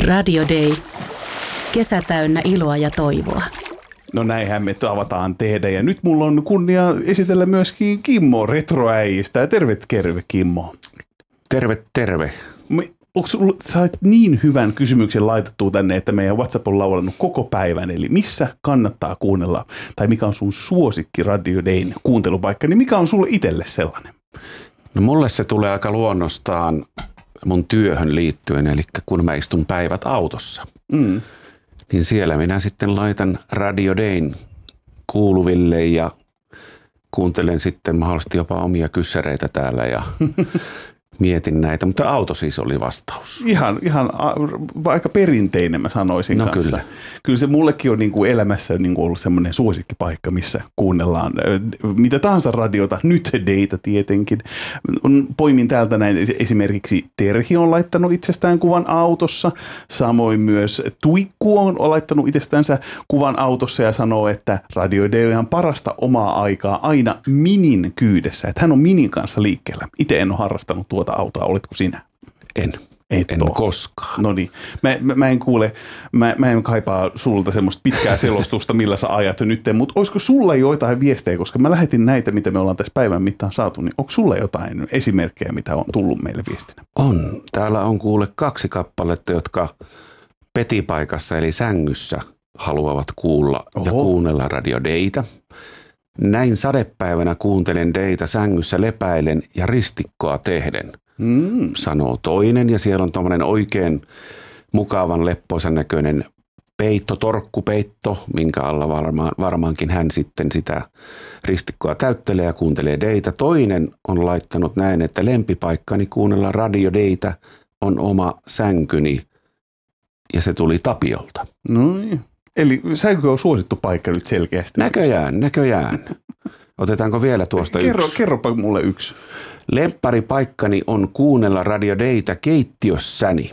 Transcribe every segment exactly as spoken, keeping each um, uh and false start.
Radio Day. Kesä täynnä iloa ja toivoa. No näinhän me tavataan tehdä ja nyt mulla on kunnia esitellä myöskin Kimmo Retroäijistä. Terve, terve Kimmo. Terve, terve. Onko sulla, sä olet niin hyvän kysymyksen laitettu tänne, että meidän WhatsApp on laulannut koko päivän. Eli missä kannattaa kuunnella, tai mikä on sun suosikki Radio Dayn kuuntelupaikka, niin mikä on sulle itselle sellainen? No mulle se tulee aika luonnostaan mun työhön liittyen, eli kun mä istun päivät autossa, mm. niin siellä minä sitten laitan Radio Dayn kuuluville ja kuuntelen sitten mahdollisesti jopa omia kyssäreitä täällä ja mietin näitä, mutta auto siis oli vastaus. Ihan, ihan a, aika perinteinen mä sanoisin no kanssa. Kyllä. Kyllä se mullekin on niin kuin elämässä niin kuin ollut semmoinen suosikkipaikka, missä kuunnellaan mitä tahansa radiota, nyt Dayta tietenkin. Poimin täältä näin esimerkiksi Terhi on laittanut itsestään kuvan autossa, samoin myös Tuikku on laittanut itsestänsä kuvan autossa ja sanoo, että Radio Day on ihan parasta omaa aikaa aina Minin kyydessä, että hän on Minin kanssa liikkeellä. Itse en ole harrastanut tuota autoa, oletko sinä? En. Et en ole. Koskaan. No niin. Mä, mä, mä en kuule, mä, mä en kaipaa sulta semmoista pitkää selostusta, millä sä ajat nyt, mutta olisiko sulla jotain viestejä, koska mä lähetin näitä, mitä me ollaan tässä päivän mittaan saatu, niin onko sulla jotain esimerkkejä, mitä on tullut meille viestinä? On. Täällä on kuule kaksi kappaletta, jotka petipaikassa eli sängyssä haluavat kuulla Oho. ja kuunnella Radio Dayta. Näin sadepäivänä kuuntelen Dayta sängyssä lepäilen ja ristikkoa tehden, mm. sanoo toinen. Ja siellä on tommoinen oikein mukavan leppoisan näköinen peitto, torkkupeitto, minkä alla varmaan, varmaankin hän sitten sitä ristikkoa täyttelee ja kuuntelee Dayta. Toinen on laittanut näin, että lempipaikkani kuunnella Radio Dayta on oma sänkyni ja se tuli Tapiolta. No niin. Eli säänkö on suosittu paikka nyt selkeästi? Näköjään, näköjään. Otetaanko vielä tuosta Kerro, yksi? Kerropa mulle yksi. Lempparipaikkani on kuunnella Radio Dayta keittiössäni,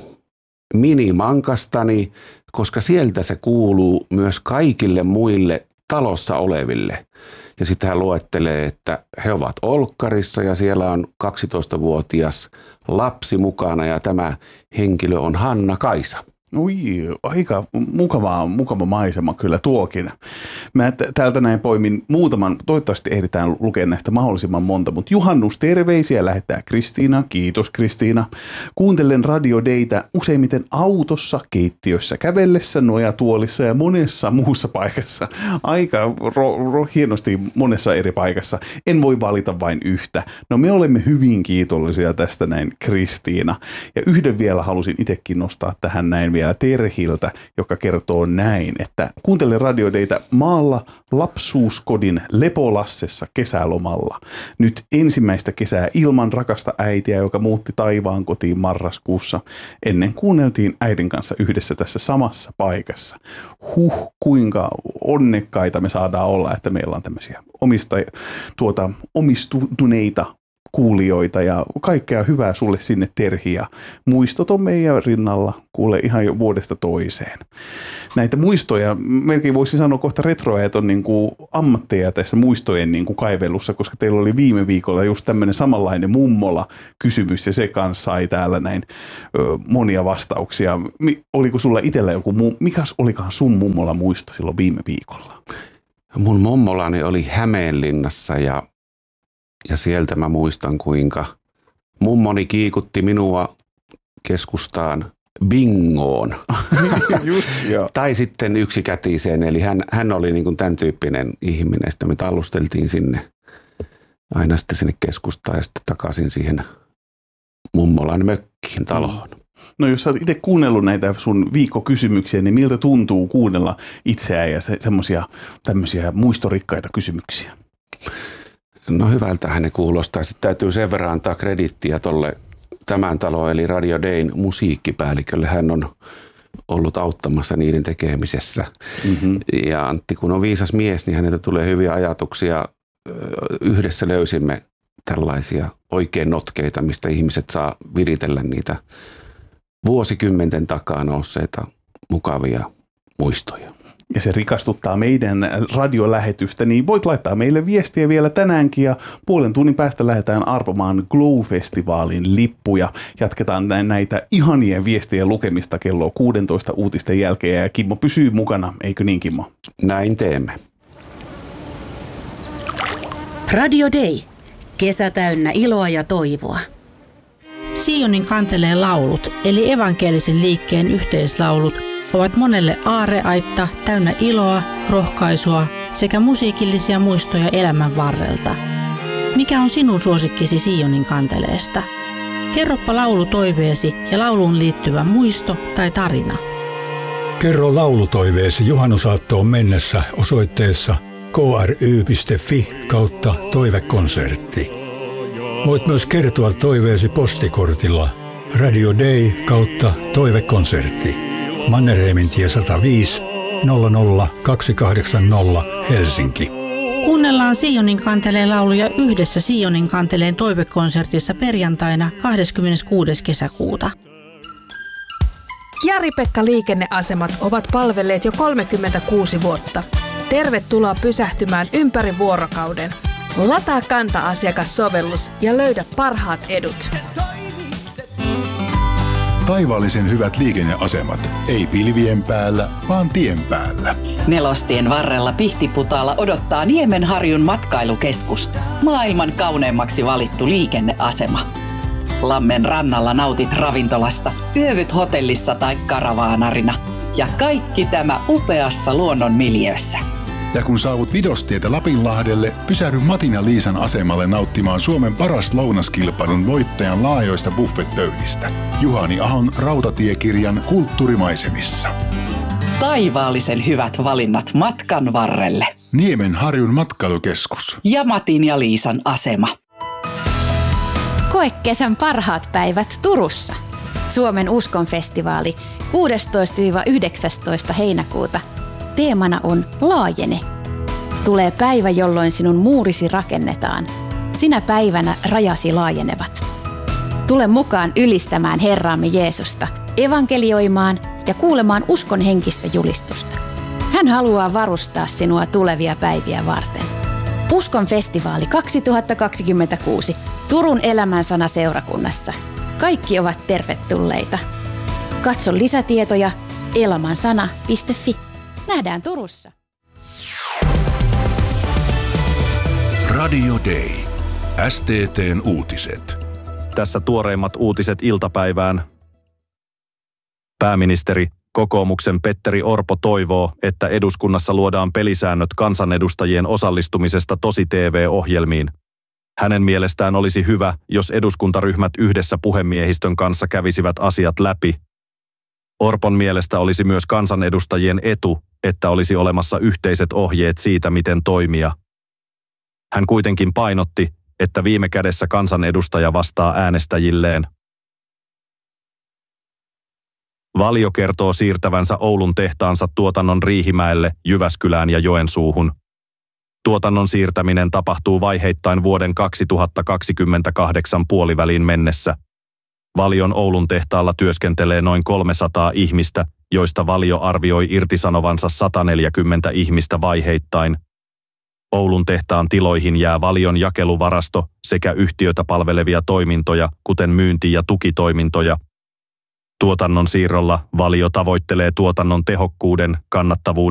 minimankastani, koska sieltä se kuuluu myös kaikille muille talossa oleville. Ja sitten hän luettelee, että he ovat olkkarissa ja siellä on kaksitoistavuotias lapsi mukana ja tämä henkilö on Hanna-Kaisa. Ui, aika mukava, mukava maisema kyllä tuokin. Mä t- täältä näin poimin muutaman, toivottavasti ehditään lukea näistä mahdollisimman monta, mutta juhannus terveisiä lähettää Kristiina, kiitos Kristiina. Kuuntelen Radio Dayta useimmiten autossa, keittiössä, kävellessä, nojatuolissa ja monessa muussa paikassa. Aika ro- ro- hienosti monessa eri paikassa. En voi valita vain yhtä. No me olemme hyvin kiitollisia tästä näin Kristiina. Ja yhden vielä halusin itsekin nostaa tähän näin vielä Terhiltä, joka kertoo näin, että kuuntelen Radio Dayta maalla lapsuuskodin Lepolassessa kesälomalla. Nyt ensimmäistä kesää ilman rakasta äitiä, joka muutti taivaan kotiin marraskuussa. Ennen kuunneltiin äidin kanssa yhdessä tässä samassa paikassa. Huh, kuinka onnekkaita me saadaan olla, että meillä on tämmöisiä omista, tuota, omistuneita kuulijoita ja kaikkea hyvää sulle sinne Terhi ja muistot on meidän rinnalla, kuule ihan jo vuodesta toiseen. Näitä muistoja, melkein voisin sanoa kohta retroajat on niin kuin ammatteja tässä muistojen niin kuin kaivelussa, koska teillä oli viime viikolla just tämmöinen samanlainen mummola kysymys ja se kanssa sai täällä näin ö, monia vastauksia. Mi, oliko sulla itsellä joku, mikäs olikohan sun mummola muisto silloin viime viikolla? Mun mummolani oli Hämeenlinnassa ja Ja sieltä mä muistan, kuinka mummoni kiikutti minua keskustaan bingoon. Just, joo. Tai sitten yksikätiseen, eli hän, hän oli niin kuin tämän tyyppinen ihminen. Sitten me tallusteltiin sinne, aina sitten sinne keskustaan ja sitten takaisin siihen mummolan mökkiin taloon. No jos sä oot itse kuunnellut näitä sun viikkokysymyksiä, niin miltä tuntuu kuunnella itseään ja se, semmoisia tämmöisiä muistorikkaita kysymyksiä? No hyvältähän ne kuulostaa. Sitten täytyy sen verran antaa kredittiä tolle tämän talon eli Radio Dayn musiikkipäällikölle. Hän on ollut auttamassa niiden tekemisessä. Mm-hmm. Ja Antti, kun on viisas mies, niin häneltä tulee hyviä ajatuksia. Yhdessä löysimme tällaisia oikein notkeita, mistä ihmiset saa viritellä niitä vuosikymmenten takaa nousseita mukavia muistoja. Ja se rikastuttaa meidän radiolähetystä, niin voit laittaa meille viestiä vielä tänäänkin ja puolen tunnin päästä lähdetään arpomaan Glow-festivaalin lippuja. Jatketaan näitä ihanien viestien lukemista kello kuusitoista uutisten jälkeen ja Kimmo pysyy mukana, eikö niin Kimmo? Näin teemme. Radio Day. Kesä täynnä iloa ja toivoa. Sionin kanteleen laulut, eli evankelisen liikkeen yhteislaulut, ovat monelle aarreaitta täynnä iloa, rohkaisua sekä musiikillisia muistoja elämän varrelta. Mikä on sinun suosikkisi Sionin kanteleesta? Kerropa laulutoiveesi ja lauluun liittyvä muisto tai tarina. Kerro laulutoiveesi juhannusaattoon mennessä osoitteessa k r y piste f i kautta toivekonsertti. Voit myös kertoa toiveesi postikortilla Radio Day kautta toivekonsertti. Mannerheimintie sata viisi nolla nolla kaksi kahdeksan nolla Helsinki. Kuunnellaan Sionin kanteleen lauluja yhdessä Sionin kanteleen toivekonsertissa perjantaina kahdeskymmeneskuudes kesäkuuta. Jari-Pekka liikenneasemat ovat palvelleet jo kolmekymmentäkuusi vuotta. Tervetuloa pysähtymään ympäri vuorokauden. Lataa Kanta-asiakassovellus ja löydä parhaat edut. Taivaallisen hyvät liikenneasemat. Ei pilvien päällä, vaan tien päällä. Nelostien varrella Pihtiputaalla odottaa Niemenharjun matkailukeskus. Maailman kauneimmaksi valittu liikenneasema. Lammen rannalla nautit ravintolasta, yövyt hotellissa tai karavaanarina. Ja kaikki tämä upeassa luonnon miljöössä. Ja kun saavut Vidostietä Lapinlahdelle, pysähdy Matin ja Liisan asemalle nauttimaan Suomen paras lounaskilpailun voittajan laajoista buffetpöydistä. Juhani Ahon rautatiekirjan kulttuurimaisemissa. Taivaallisen hyvät valinnat matkan varrelle. Niemenharjun matkailukeskus. Ja Matin ja Liisan asema. Koe kesän parhaat päivät Turussa. Suomen uskonfestivaali kuudestoista yhdeksästoista heinäkuuta. Teemana on Laajene. Tulee päivä, jolloin sinun muurisi rakennetaan. Sinä päivänä rajasi laajenevat. Tule mukaan ylistämään Herraamme Jeesusta, evankelioimaan ja kuulemaan uskon henkistä julistusta. Hän haluaa varustaa sinua tulevia päiviä varten. Uskon festivaali kaksituhattakaksikymmentäkuusi Turun elämänsana seurakunnassa. Kaikki ovat tervetulleita. Katso lisätietoja elamansana piste f i. Nähdään Turussa. Radio Day. S T T:n uutiset. Tässä tuoreimmat uutiset iltapäivään. Pääministeri, kokoomuksen Petteri Orpo toivoo, että eduskunnassa luodaan pelisäännöt kansanedustajien osallistumisesta tosi-T V-ohjelmiin. Hänen mielestään olisi hyvä, jos eduskuntaryhmät yhdessä puhemiehistön kanssa kävisivät asiat läpi. Orpon mielestä olisi myös kansanedustajien etu, että olisi olemassa yhteiset ohjeet siitä, miten toimia. Hän kuitenkin painotti, että viime kädessä kansanedustaja vastaa äänestäjilleen. Valio kertoo siirtävänsä Oulun tehtaansa tuotannon Riihimäelle, Jyväskylään ja Joensuuhun. Tuotannon siirtäminen tapahtuu vaiheittain vuoden kaksituhattakaksikymmentäkahdeksan puoliväliin mennessä. Valion Oulun tehtaalla työskentelee noin kolmesataa ihmistä, joista Valio arvioi irtisanovansa sata neljäkymmentä ihmistä vaiheittain. Oulun tehtaan tiloihin jää Valion jakeluvarasto sekä yhtiötä palvelevia toimintoja, kuten myynti- ja tukitoimintoja. Tuotannon siirrolla Valio tavoittelee tuotannon tehokkuuden, kannattavuuden